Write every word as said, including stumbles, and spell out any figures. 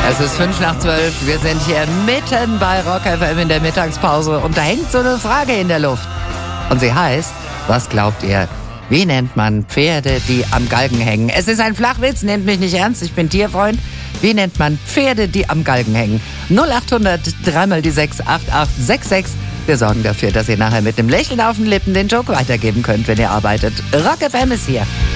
Es ist fünf nach zwölf, wir sind hier mitten bei Rock F M in der Mittagspause und da hängt so eine Frage in der Luft. Und sie heißt, was glaubt ihr, wie nennt man Pferde, die am Galgen hängen? Es ist ein Flachwitz, nehmt mich nicht ernst, ich bin Tierfreund. Wie nennt man Pferde, die am Galgen hängen? null acht hundert, dreimal die sechs, acht acht sechs sechs. Wir sorgen dafür, dass ihr nachher mit einem Lächeln auf den Lippen den Joke weitergeben könnt, wenn ihr arbeitet. Rock F M ist hier.